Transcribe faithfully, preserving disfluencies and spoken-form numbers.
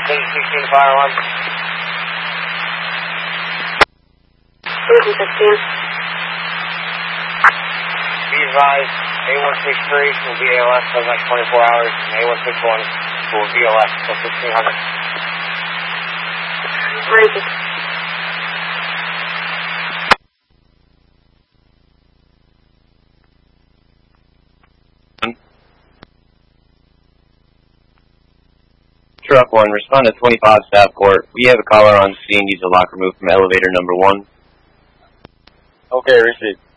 sixteen fire alarm. sixteen. Be advised, A one six three will be A L S for the next twenty-four hours, and A one six one will be A L S until fifteen hundred. Raise it. Truck one, respond to twenty-five Staff Court. We have a caller on scene, needs a lock removed from elevator number one. Okay, received.